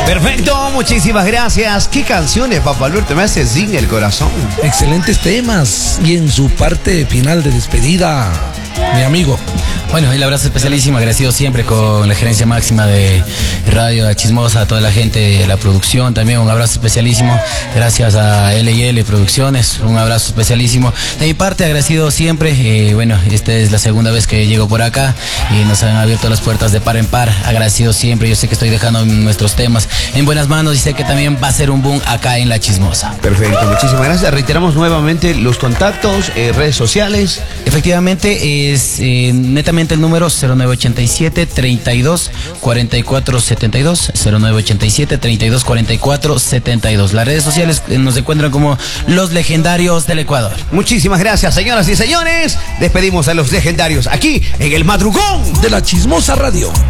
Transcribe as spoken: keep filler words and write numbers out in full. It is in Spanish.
Perfecto, muchísimas gracias. ¿Qué canciones, Papa Alberto? Me hace zing el corazón. Excelentes temas. Y en su parte final de despedida, mi amigo. Bueno, el abrazo especialísimo, agradecido siempre con la gerencia máxima de Radio La Chismosa, a toda la gente de la producción, también un abrazo especialísimo, gracias a L y L Producciones, un abrazo especialísimo. De mi parte, agradecido siempre, eh, bueno, esta es la segunda vez que llego por acá y nos han abierto las puertas de par en par, agradecido siempre, yo sé que estoy dejando nuestros temas en buenas manos y sé que también va a ser un boom acá en La Chismosa. Perfecto, muchísimas gracias. Reiteramos nuevamente los contactos, eh, redes sociales. Efectivamente, es eh, netamente el número cero nueve ochenta y siete, treinta y dos, cuarenta y cuatro setenta y dos, cero nueve ochenta y siete, treinta y dos, cuarenta y cuatro setenta y dos. Las redes sociales eh, nos encuentran como Los Legendarios del Ecuador. Muchísimas gracias, señoras y señores. Despedimos a los legendarios aquí en el madrugón de La Chismosa Radio.